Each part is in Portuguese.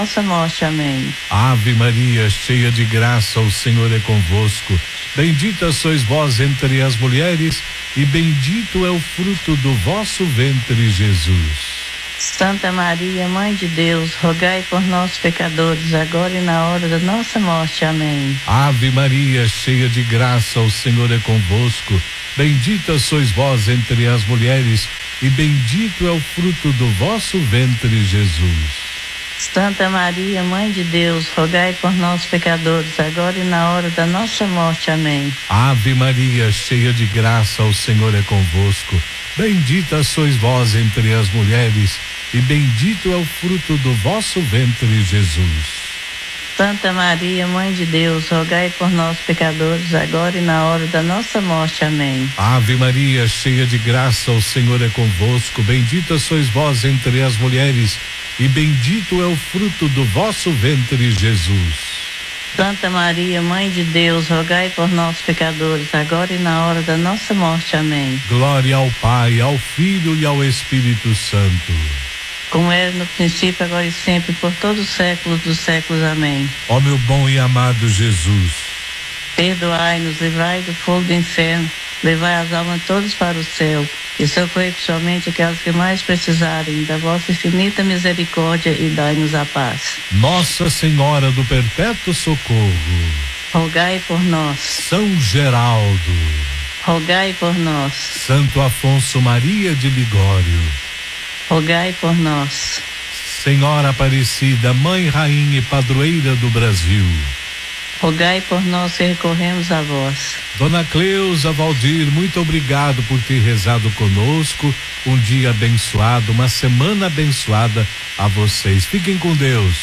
nossa morte. Amém. Ave Maria, cheia de graça, o Senhor é convosco. Bendita sois vós entre as mulheres, e bendito é o fruto do vosso ventre, Jesus. Santa Maria, Mãe de Deus, rogai por nós, pecadores, agora e na hora da nossa morte. Amém. Ave Maria, cheia de graça, o Senhor é convosco. Bendita sois vós entre as mulheres, e bendito é o fruto do vosso ventre, Jesus. Santa Maria, Mãe de Deus, rogai por nós, pecadores, agora e na hora da nossa morte. Amém. Ave Maria, cheia de graça, o Senhor é convosco. Bendita sois vós entre as mulheres, e bendito é o fruto do vosso ventre, Jesus. Santa Maria, Mãe de Deus, rogai por nós, pecadores, agora e na hora da nossa morte. Amém. Ave Maria, cheia de graça, o Senhor é convosco. Bendita sois vós entre as mulheres, e bendito é o fruto do vosso ventre, Jesus. Santa Maria, Mãe de Deus, rogai por nós, pecadores, agora e na hora da nossa morte. Amém. Glória ao Pai, ao Filho e ao Espírito Santo. Como era no princípio, agora e sempre, por todos os séculos dos séculos. Amém. Ó meu bom e amado Jesus, perdoai-nos, livrai do fogo do inferno, levai as almas todas para o céu, e socorrei principalmente aquelas que mais precisarem da vossa infinita misericórdia, e dai-nos a paz. Nossa Senhora do Perpétuo Socorro, rogai por nós. São Geraldo, rogai por nós. Santo Afonso Maria de Ligório, rogai por nós. Senhora Aparecida, Mãe, Rainha e Padroeira do Brasil, rogai por nós que recorremos a vós. Dona Cleusa, Valdir, muito obrigado por ter rezado conosco. Um dia abençoado, uma semana abençoada a vocês. Fiquem com Deus.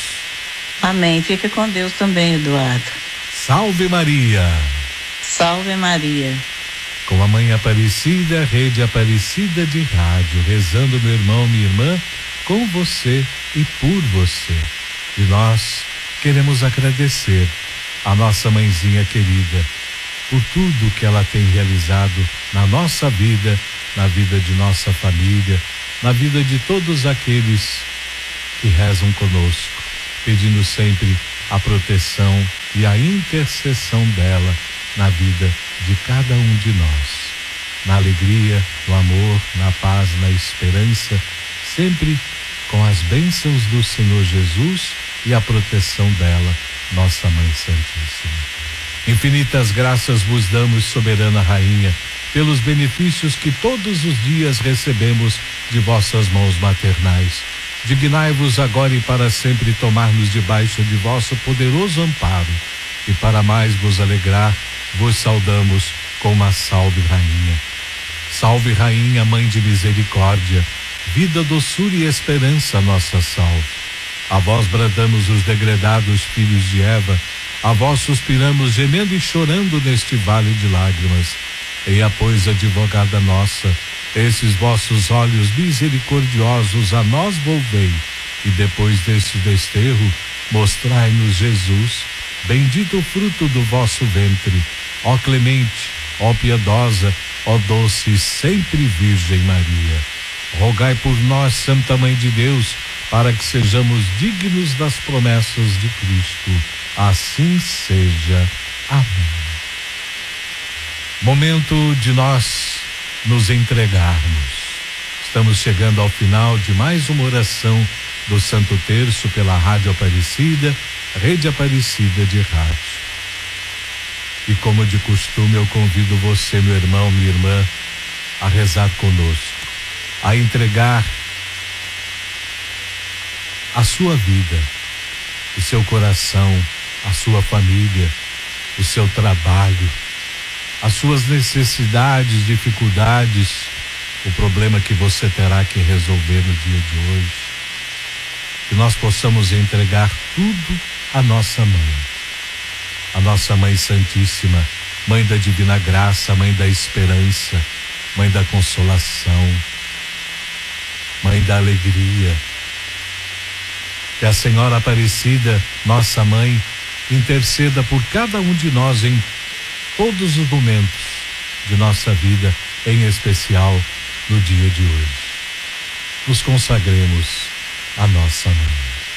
Amém. Fica com Deus também, Eduardo. Salve Maria. Salve Maria. Com a Mãe Aparecida, Rede Aparecida de Rádio, rezando, meu irmão, minha irmã, com você e por você. E nós queremos agradecer a nossa mãezinha querida por tudo que ela tem realizado na nossa vida, na vida de nossa família, na vida de todos aqueles que rezam conosco, pedindo sempre a proteção e a intercessão dela na vida de cada um de nós, na alegria, no amor, na paz, na esperança, sempre com as bênçãos do Senhor Jesus e a proteção dela, nossa Mãe Santíssima. Infinitas graças vos damos, soberana Rainha, pelos benefícios que todos os dias recebemos de vossas mãos maternais. Dignai-vos agora e para sempre tomar-nos debaixo de vosso poderoso amparo, e para mais vos alegrar, vos saudamos com uma salve, Rainha. Salve, Rainha, Mãe de misericórdia, vida, doçura e esperança, nossa salve. A vós bradamos os degredados filhos de Eva, a vós suspiramos gemendo e chorando neste vale de lágrimas. Eia, pois, advogada nossa, esses vossos olhos misericordiosos a nós volvei, e depois deste desterro, mostrai-nos Jesus, bendito o fruto do vosso ventre. Ó clemente, ó piedosa, ó doce e sempre Virgem Maria, rogai por nós, Santa Mãe de Deus, para que sejamos dignos das promessas de Cristo. Assim seja. Amém. Momento de nós nos entregarmos. Estamos chegando ao final de mais uma oração do Santo Terço pela Rádio Aparecida, Rede Aparecida de Rádio. E como de costume, eu convido você, meu irmão, minha irmã, a rezar conosco, a entregar a sua vida, o seu coração, a sua família, o seu trabalho, as suas necessidades, dificuldades, o problema que você terá que resolver no dia de hoje. Que nós possamos entregar tudo à nossa mãe, a nossa Mãe Santíssima, Mãe da Divina Graça, Mãe da Esperança, Mãe da Consolação, Mãe da Alegria. Que a Senhora Aparecida, nossa Mãe, interceda por cada um de nós em todos os momentos de nossa vida, em especial no dia de hoje. Nos consagremos à nossa Mãe.